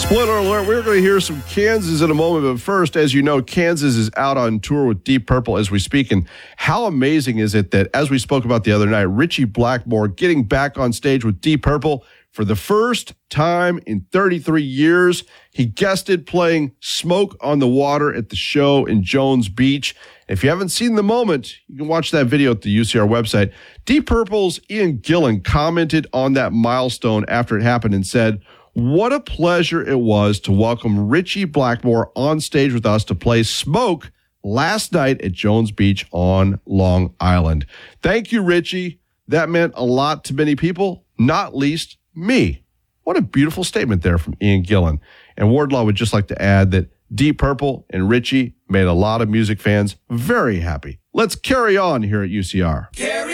Spoiler alert, we're going to hear some Kansas in a moment, but first, as you know, Kansas is out on tour with Deep Purple as we speak, and how amazing is it that, as we spoke about the other night, Ritchie Blackmore getting back on stage with Deep Purple for the first time in 33 years. He guested playing Smoke on the Water at the show in Jones Beach. If you haven't seen the moment, you can watch that video at the UCR website. Deep Purple's Ian Gillan commented on that milestone after it happened and said, "What a pleasure it was to welcome Ritchie Blackmore on stage with us to play Smoke last night at Jones Beach on Long Island. Thank you, Ritchie. That meant a lot to many people, not least me." What a beautiful statement there from Ian Gillan. And Wardlaw would just like to add that Deep Purple and Ritchie made a lot of music fans very happy. Let's carry on here at UCR. Carry